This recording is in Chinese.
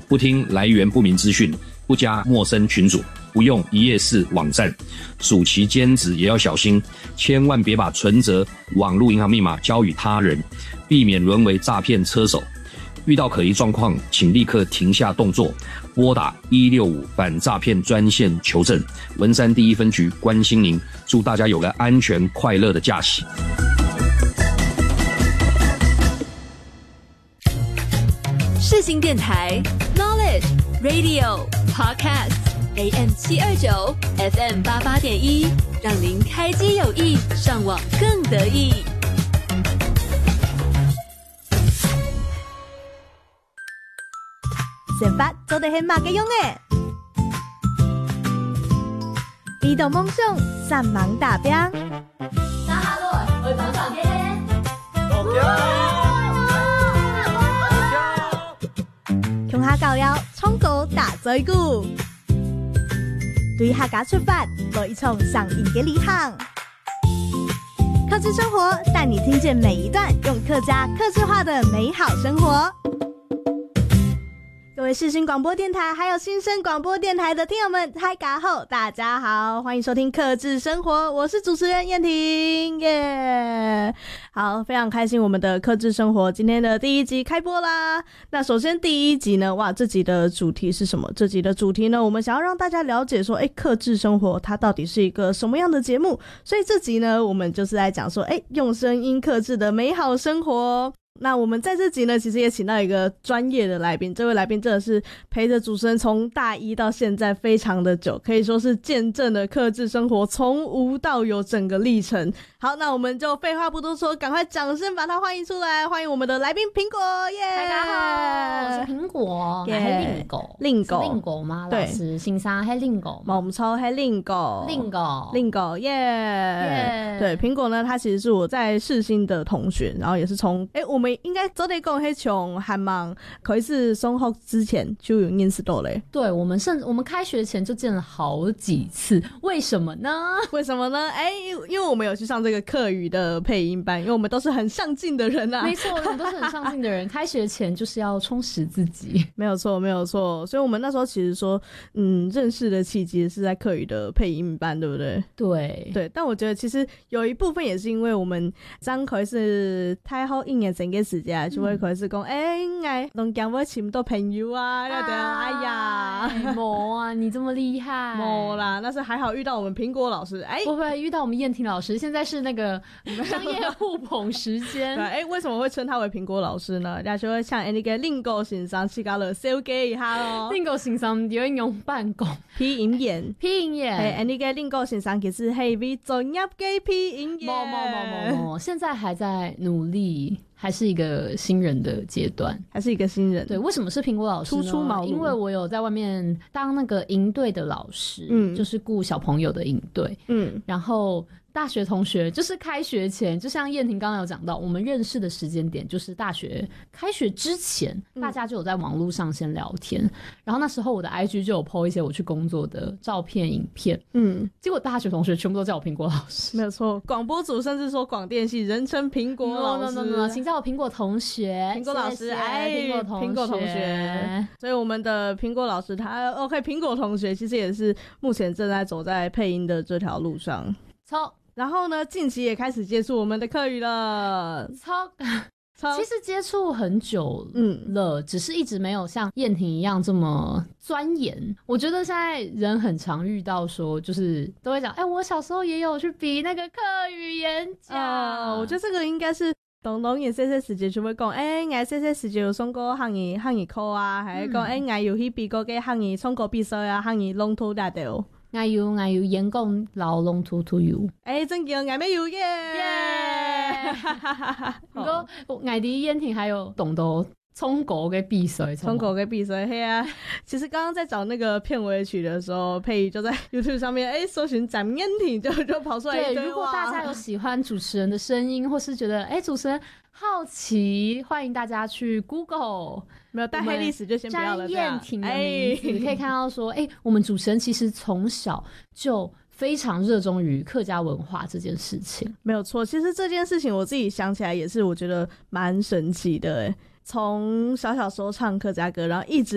不听来源不明资讯，不加陌生群组，不用一页式网站，暑期兼职也要小心，千万别把存折、网络银行密码交予他人，避免沦为诈骗车手。遇到可疑状况，请立刻停下动作，拨打165反诈骗专线求证。文山第一分局关心您，祝大家有个安全快乐的假期。 世新电台 Knowledge Radio Podcast AM 729 FM 88.1，让您开机有益，上网更得意。 先发做得很马个用诶，移动梦想，散芒大兵。 那哈洛会帮上天。 向下教育，创造大嘴鼓。对客家出发，做一场上瘾的旅行。客制生活带你听见每一段用客家客制化的美好生活。各位世新广播电台还有新生广播电台的听友们，嗨嘎后大家好，欢迎收听客制生活，我是主持人燕婷耶。好，非常开心我们的客制生活今天的第一集开播啦。那首先第一集呢，哇，这集的主题是什么？这集的主题呢，我们想要让大家了解说，客制生活它到底是一个什么样的节目，所以这集呢，我们就是来讲说用声音客制的美好生活。那我们在这集呢，其实也请到一个专业的来宾，这位来宾真的是陪着主持人从大一到现在非常的久，可以说是见证了客制生活从无到有整个历程。好，那我们就废话不多说，赶快掌声把他欢迎出来，欢迎我们的来宾苹果耶！ 大家好，我是苹果，还是令狗？令狗吗？老师，姓啥？还令狗？ 我们抽还令狗耶！对，苹果呢，他其实是我在世新的同学，然后也是从我们应该早点讲，从韩忙可以是松后之前就有认识到嘞。 对，我们开学前就见了好几次，为什么呢？ 因为我们有去上这个客语的配音班，因为我们都是很上进的人啊。 没错，我们都是很上进的人。开学前就是要充实自己， 没有错。所以我们那时候其实说，认识的契机是在客语的配音班，对不对？对。但我觉得其实有一部分也是因为我们张可是太后一年整个时间，就会可是讲，拢讲我请到朋友啊，要这样，哎呀， 没啊，你这么厉害， 没啦，那是还好遇到我们苹果老师， 不会遇到我们燕婷老师，现在是那个商业互捧时间。 对，为什么会称他为苹果老师呢？大家就会像那个令狗先生去搞了小给一下咯。 令狗先生就会用办公配音员，那个令狗先生其实是为专业的配音员。 没，现在还在努力。还是一个新人的阶段， 对， 为什么是苹果老师呢？ 初出茅庐， 因为我有在外面当那个营队的老师，就是顾小朋友的营队，然后大学同学就是开学前，就像燕婷刚刚有讲到，我们认识的时间点就是大学开学之前，大家就有在网络上先聊天，然后那时候我的 IG 就有 po 一些我去工作的照片影片，结果大学同学全部都叫我苹果老师。 没有错，广播组甚至说广电系人称苹果老师， 请叫我苹果同学， 苹果老师， 苹果同学。 所以我们的苹果老师他 OK， 苹果同学其实也是目前正在走在配音的这条路上。然后呢，近期也开始接触我们的客语了。 其实接触很久了，只是一直没有像燕婷一样这么钻研。我觉得现在人很常遇到说，就是都会讲，我小时候也有去比那个客语演讲。 我觉得这个应该是东也细细时节就会讲，我细细时节有送过汉语课啊，还是讲我有去比过个汉语创国比赛啊，汉语龙头大掉。 我有演讲老龙图图有， 真叫我要有耶！ 不过我伫燕婷还有懂得中国的比赛， 嘿啊！其实刚刚在找那个片尾曲的时候，佩仪就在 YouTube 上面搜寻展燕婷，就跑出来一堆。 对，如果大家有喜欢主持人的声音，或是觉得主持人好奇，欢迎大家去 Google。 没有带黑历史就先不要了。 展燕婷的名字，你可以看到说，我们主持人其实从小就非常热衷于客家文化这件事情。 没有错，其实这件事情我自己想起来也是，我觉得蛮神奇的从小时候唱客家歌，然后一直